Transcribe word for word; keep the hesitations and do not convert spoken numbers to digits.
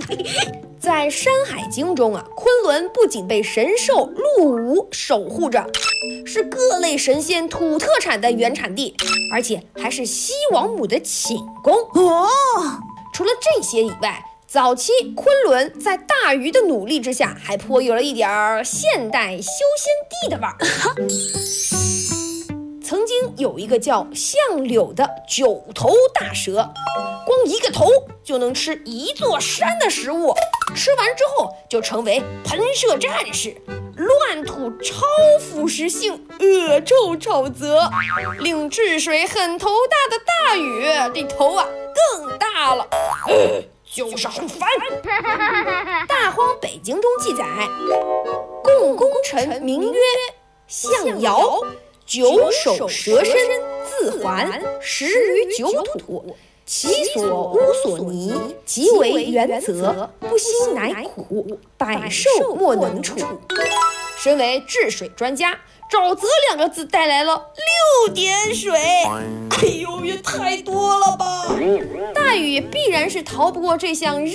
在《山海经》中啊，昆仑不仅被神兽陆武守护着，是各类神仙土特产的原产地，而且还是西王母的寝宫。 哦， 除了这些以外，早期昆仑在大禹的努力之下，还颇有了一点现代修仙地的味儿。曾经有一个叫相柳的九头大蛇，光一个头就能吃一座山的食物，吃完之后就成为喷射战士，乱吐超腐蚀性恶臭沼泽，令治水很头大的大禹这头啊更大了，呃，就是很烦。大荒北经中记载，共工臣名曰相尧，九首蛇身，自环，食于九土，其所乌所泥，极为原则，不辛乃苦，百兽莫能处。身为治水专家，沼泽两个字带来了六点水，哎呦，也太多了吧！大禹必然是逃不过这项